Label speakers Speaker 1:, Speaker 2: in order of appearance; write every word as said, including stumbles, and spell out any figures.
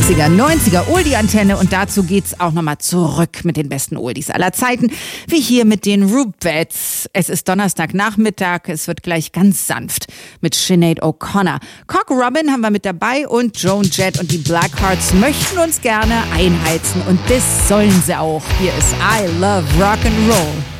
Speaker 1: achtziger, neunziger Oldie-Antenne und dazu geht's auch nochmal zurück mit den besten Oldies aller Zeiten, wie hier mit den Rubettes. Es ist Donnerstagnachmittag, es wird gleich ganz sanft mit Sinead O'Connor. Cock Robin haben wir mit dabei und Joan Jett und die Blackhearts möchten uns gerne einheizen und das sollen sie auch. Hier ist I Love Rock'n'Roll.